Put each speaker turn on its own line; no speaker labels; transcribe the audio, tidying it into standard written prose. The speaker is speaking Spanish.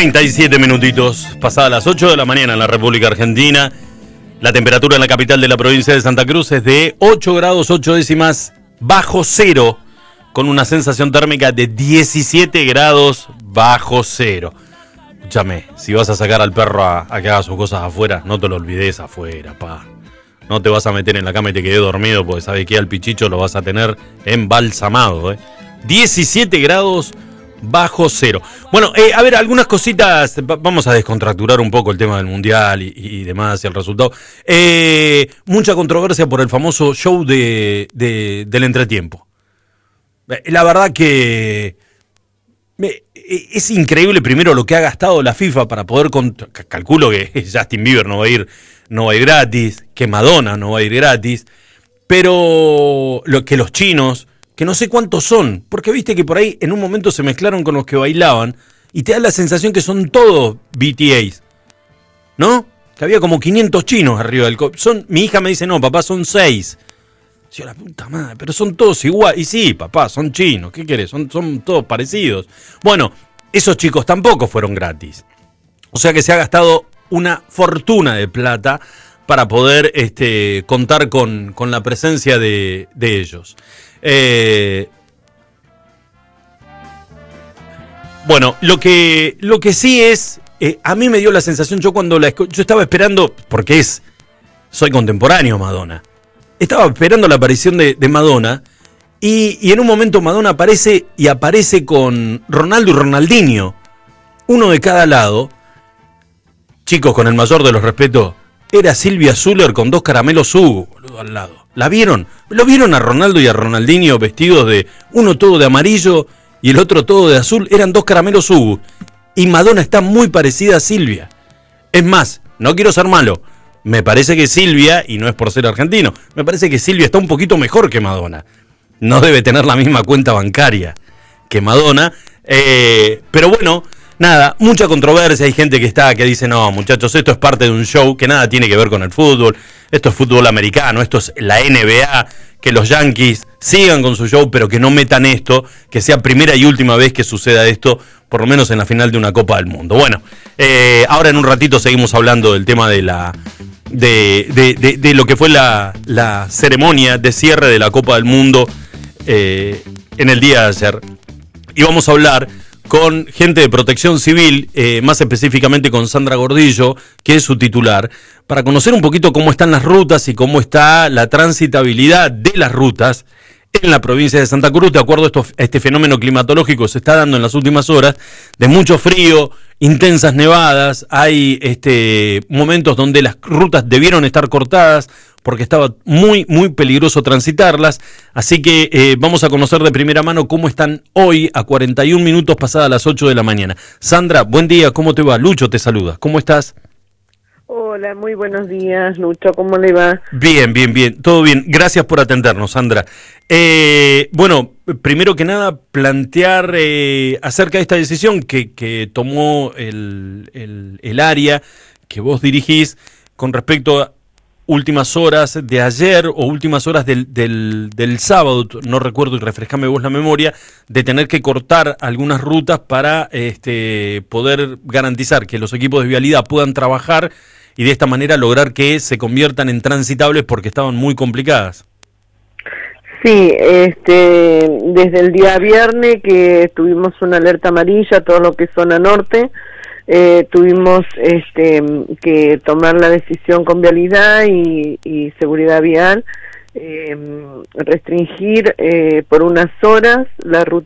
37 minutitos, pasadas las 8 de la mañana en la República Argentina. La temperatura en la capital de la provincia de Santa Cruz es de 8 grados 8 décimas bajo cero, con una sensación térmica de 17 grados bajo cero. Escúchame, si vas a sacar al perro a que haga sus cosas afuera, no te lo olvides afuera, pa. No te vas a meter en la cama y te quedé dormido, porque sabes que al pichicho lo vas a tener embalsamado, 17 grados bajo cero. Bueno, a ver, algunas cositas. Vamos a descontracturar un poco el tema del Mundial y demás, y el resultado. Mucha controversia por el famoso show del entretiempo. La verdad que es increíble primero lo que ha gastado la FIFA para poder... Calculo que Justin Bieber no va a ir gratis, que Madonna no va a ir gratis, pero que los chinos... que no sé cuántos son, porque viste que por ahí en un momento se mezclaron con los que bailaban y te da la sensación que son todos BTAs, ¿no? Que había como 500 chinos arriba del mi hija me dice, no, papá, son 6. Yo, la puta madre, pero son todos igual. Y sí, papá, son chinos, ¿qué querés? Son todos parecidos. Bueno, esos chicos tampoco fueron gratis. O sea que se ha gastado una fortuna de plata para poder contar con la presencia de ellos. Bueno, lo que sí es, a mí me dio la sensación, yo cuando yo estaba esperando, porque soy contemporáneo Madonna, estaba esperando la aparición de Madonna, y en un momento Madonna aparece con Ronaldo y Ronaldinho, uno de cada lado. Chicos, con el mayor de los respetos, era Silvia Zuller con 2 caramelos Hugo, boludo, al lado. ¿La vieron? ¿Lo vieron a Ronaldo y a Ronaldinho vestidos de uno todo de amarillo y el otro todo de azul? Eran 2 caramelos Hugo. Y Madonna está muy parecida a Silvia. Es más, no quiero ser malo, me parece que Silvia, y no es por ser argentino, me parece que Silvia está un poquito mejor que Madonna. No debe tener la misma cuenta bancaria que Madonna. Pero bueno, nada, mucha controversia. Hay gente que dice, no, muchachos, esto es parte de un show que nada tiene que ver con el fútbol. Esto es fútbol americano, esto es la NBA, que los Yankees sigan con su show, pero que no metan esto, que sea primera y última vez que suceda esto, por lo menos en la final de una Copa del Mundo. Bueno, ahora en un ratito seguimos hablando del tema de lo que fue la ceremonia de cierre de la Copa del Mundo en el día de ayer. Y vamos a hablar con gente de Protección Civil, más específicamente con Sandra Gordillo, que es su titular, para conocer un poquito cómo están las rutas y cómo está la transitabilidad de las rutas en la provincia de Santa Cruz, de acuerdo a este fenómeno climatológico que se está dando en las últimas horas, de mucho frío, intensas nevadas. Hay momentos donde las rutas debieron estar cortadas porque estaba muy, muy peligroso transitarlas. Así que vamos a conocer de primera mano cómo están hoy a 41 minutos pasadas las 8 de la mañana. Sandra, buen día, ¿cómo te va? Lucho te saluda, ¿cómo estás?
Hola, muy buenos días, Lucho, ¿cómo le va?
Bien, todo bien. Gracias por atendernos, Sandra. Bueno, primero que nada, plantear acerca de esta decisión que tomó el área que vos dirigís con respecto a últimas horas de ayer o últimas horas del sábado, no recuerdo y refrescame vos la memoria, de tener que cortar algunas rutas para poder garantizar que los equipos de vialidad puedan trabajar y de esta manera lograr que se conviertan en transitables porque estaban muy complicadas.
Sí, desde el día viernes que tuvimos una alerta amarilla, todo lo que es zona norte, tuvimos que tomar la decisión con vialidad y seguridad vial, restringir por unas horas la ruta